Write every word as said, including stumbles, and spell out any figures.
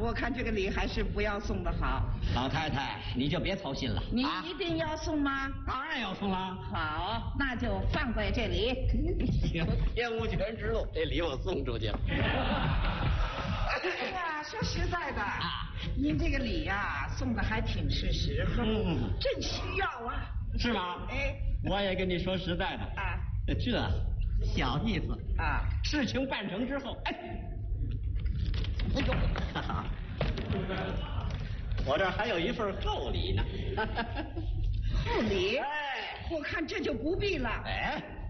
我看这个礼还是不要送的好。 老太太，你就别操心了。 你一定要送吗？ 啊、当然要送了。 好，那就放在这里。 行，天无全之路，这礼我送出去了。 哎呀，说实在的啊，您这个礼呀、啊、送的还挺是时候，嗯，真需要啊。 是吗？ 哎， 我也跟你说实在的啊，这小意思啊，事情办成之后，哎，哎呦，哈哈，我这还有一份厚礼呢。 厚礼？哎，我看这就不必了。 哎。